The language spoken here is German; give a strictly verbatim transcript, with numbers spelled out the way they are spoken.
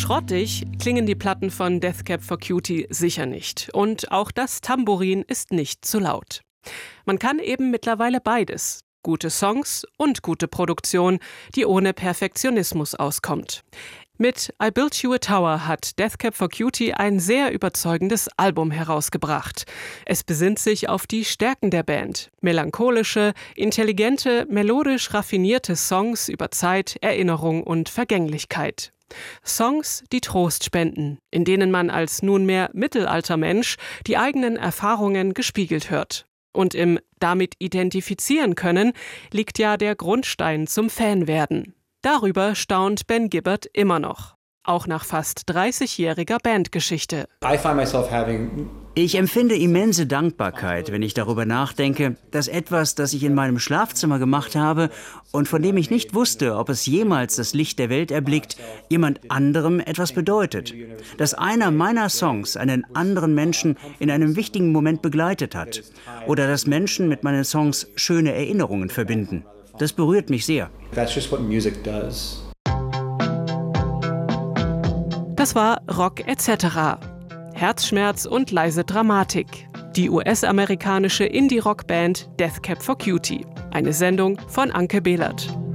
Schrottig klingen die Platten von Death Cab for Cutie sicher nicht. Und auch das Tambourin ist nicht zu laut. Man kann eben mittlerweile beides. Gute Songs und gute Produktion, die ohne Perfektionismus auskommt. Mit I Built You a Tower hat Death Cab for Cutie ein sehr überzeugendes Album herausgebracht. Es besinnt sich auf die Stärken der Band. Melancholische, intelligente, melodisch raffinierte Songs über Zeit, Erinnerung und Vergänglichkeit. Songs, die Trost spenden, in denen man als nunmehr Mittelaltermensch die eigenen Erfahrungen gespiegelt hört. Und im damit identifizieren können liegt ja der Grundstein zum Fanwerden. Darüber staunt Ben Gibbard immer noch, auch nach fast dreißigjähriger Bandgeschichte. Ich empfinde immense Dankbarkeit, wenn ich darüber nachdenke, dass etwas, das ich in meinem Schlafzimmer gemacht habe und von dem ich nicht wusste, ob es jemals das Licht der Welt erblickt, jemand anderem etwas bedeutet. Dass einer meiner Songs einen anderen Menschen in einem wichtigen Moment begleitet hat. Oder dass Menschen mit meinen Songs schöne Erinnerungen verbinden. Das berührt mich sehr. That's just what music does. Das war Rock et cetera. Herzschmerz und leise Dramatik. Die U S-amerikanische Indie-Rock-Band Death Cab for Cutie. Eine Sendung von Anke Behlert.